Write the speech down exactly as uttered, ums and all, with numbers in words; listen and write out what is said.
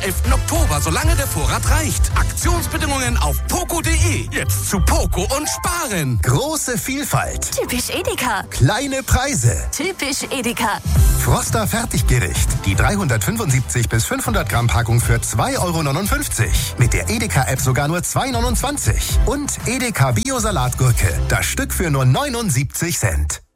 elften Oktober, solange der Vorrat reicht. Aktionsbedingungen auf poco punkt de. Jetzt zu Poco und sparen. Große Vielfalt. Typisch Edeka. Kleine Preise. Typisch Edeka. Froster Fertiggericht. Die dreihundertfünfundsiebzig bis fünfhundert Gramm Packung für zwei Euro neunundfünfzig. Mit der Edeka-App sogar nur zwei Euro neunundzwanzig. Und Edeka Bio-Salatgurke. Das Stück für nur neunundsiebzig Cent.